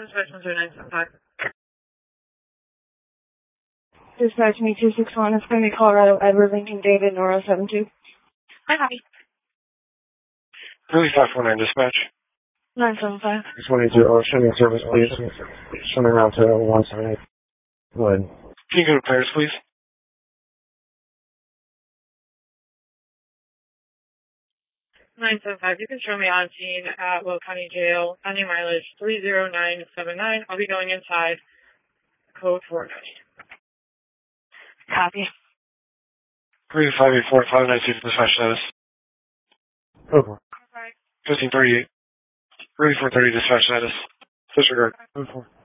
Dispatch 10975. Dispatch me 261. It's going to be Colorado, Edward, Lincoln, David, Nora 72. Hi, copy. Really 549 dispatch. 975. 680, show me a service, please. Show me around to 178. Go ahead. Can you go to pairs, please? Nine seven five. You can show me on scene at Will County Jail. County mileage 30979. I'll be going inside. Code 490. Copy. 3584596 dispatch status. Code 4. 1538. 3430 dispatch status. Disregard. Code 4.